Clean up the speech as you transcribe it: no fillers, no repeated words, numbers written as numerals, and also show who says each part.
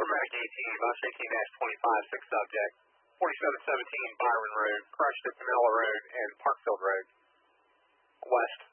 Speaker 1: Paramedic 18, bus 18-25, 6 subject, 4717 Byron Road, crushed at Pinella Road and Parkfield Road, west.